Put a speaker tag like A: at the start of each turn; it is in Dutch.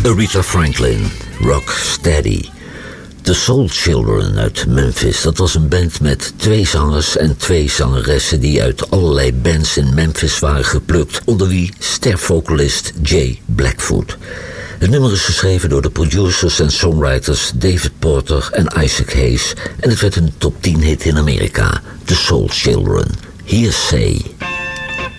A: Aretha Franklin, Rock Steady. The Soul Children uit Memphis, dat was een band met 2 zangers en 2 zangeressen die uit allerlei bands in Memphis waren geplukt, onder wie stervocalist Jay Blackfoot. Het nummer is geschreven door de producers en songwriters David Porter en Isaac Hayes en het werd een top 10 hit in Amerika. The Soul Children, Hearsay.